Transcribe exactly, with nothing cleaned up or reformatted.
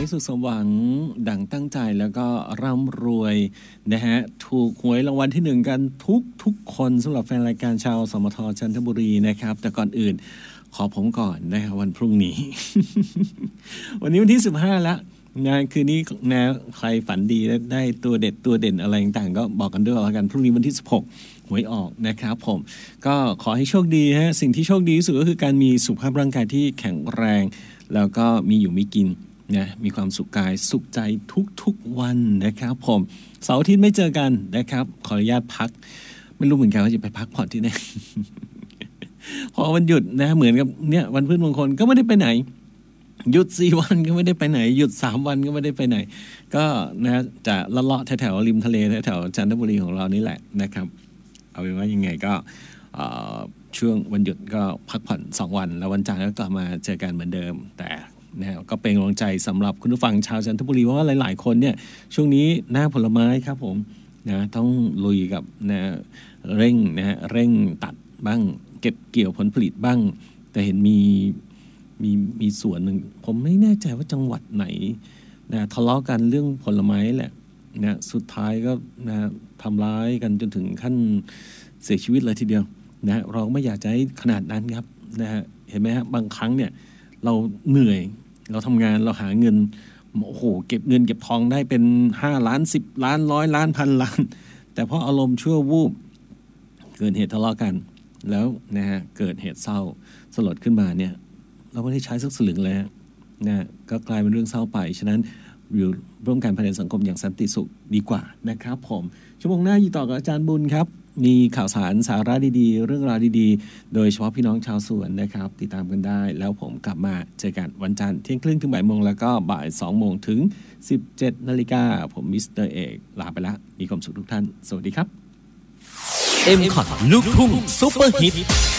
สุขสมหวังดั่งตั้งใจแล้วก็ร่ำรวยนะฮะถูกหวยรางวัลที่หนึ่งกันทุกทุกคนสำหรับแฟนรายการชาวสมทจันทบุรีนะครับแต่ก่อนอื่นขอผมก่อนนะครับวันพรุ่งนี้ วันนี้วันที่สิบห้าแล้วนะคืนนี้นะใครฝันดีได้ตัวเด็ดตัวเด่นอะไรต่างๆก็บอกกันด้วยแล้วกันพรุ่งนี้วันที่สิบหกหวยออกนะครับผมก็ขอให้โชคดีฮะสิ่งที่โชคดีที่สุดก็คือการมีสุขภาพร่างกายที่แข็งแรงแล้วก็มีอยู่มีกินนะมีความสุขกายสุขใจทุกๆวันนะครับผมเสาร์อาทิตย์ไม่เจอกันนะครับขออนุญาตพักไม่รู้เหมือนกันว่าจะไปพักผ่อนที่ไหน พอวันหยุดนะเหมือนกับเนี่ยวันพฤหัสมงคลก็ไม่ได้ไปไหนหยุดสี่วันก็ไม่ได้ไปไหนหยุดสามวันก็ไม่ได้ไปไหนก็นะจะเลาะๆแถวๆริมทะเลแถวๆจันทบุรีของเรานี่แหละนะครับเอาเป็นว่ายังไงก็ช่วงวันหยุดก็พักผ่อนสองวันแล้ววันจันทร์ก็กลับมาเจอกันเหมือนเดิมแต่นะก็เป็นกำลังใจสำหรับคุณผู้ฟังชาวจันทบุรีเพราะว่าหลายๆคนเนี่ยช่วงนี้หน้าผลไม้ครับผมนะต้องลุยกับนะเร่งนะฮะเร่งตัดบ้างเก็บเกี่ยวผลผลิตบ้างแต่เห็นมีมีมีส่วนหนึ่งผมไม่แน่ใจว่าจังหวัดไหนนะทะเลาะกันเรื่องผลไม้แหละนะสุดท้ายก็นะทำร้ายกันจนถึงขั้นเสียชีวิตเลยทีเดียวนะเราไม่อยากจะให้ขนาดนั้นครับนะฮะเห็นไหมฮะบางครั้งเนี่ยเราเหนื่อยเราทำงานเราหาเงินโอ้โหเก็บเงินเก็บทองได้เป็นห้าล้านสิบล้านร้อยล้านพันล้านแต่พออารมณ์ชั่ววูบเกิดเหตุทะเลาะกันแล้วนะฮะเกิดเหตุเศร้าสลดขึ้นมาเนี่ยเราไม่ได้ใช้สักสลึงเลยนะก็กลายเป็นเรื่องเศร้าไปฉะนั้นอยู่ร่วมกันภายในสังคมอย่างสันติสุขดีกว่านะครับผมชั่วโมงหน้าอยู่ต่อกับอาจารย์บุญครับมีข่าวสารสาระดีๆเรื่องราวดีๆโดยเฉพาะพี่น้องชาวสวนนะครับติดตามกันได้แล้วผมกลับมาเจอกันวันจันทร์เที่ยงครึ่งถึงบ่ายโมงแล้วก็บ่ายสองโมงถึงสิบเจ็ดนาฬิกาผมมิสเตอร์เอกลาไปละมีความสุขทุกท่านสวัสดีครับเอ็ม คอท ลูกทุ่งซุปเปอร์ฮิต